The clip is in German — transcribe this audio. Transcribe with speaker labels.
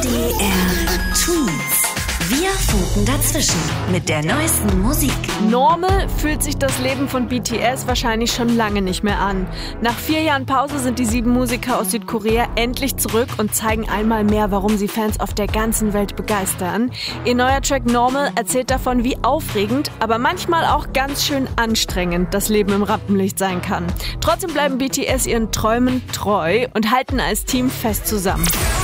Speaker 1: MDR Twins. Wir funken dazwischen mit der neuesten Musik.
Speaker 2: Normal fühlt sich das Leben von BTS wahrscheinlich schon lange nicht mehr an. Nach 4 Jahren Pause sind die 7 Musiker aus Südkorea endlich zurück und zeigen einmal mehr, warum sie Fans auf der ganzen Welt begeistern. Ihr neuer Track Normal erzählt davon, wie aufregend, aber manchmal auch ganz schön anstrengend das Leben im Rampenlicht sein kann. Trotzdem bleiben BTS ihren Träumen treu und halten als Team fest zusammen.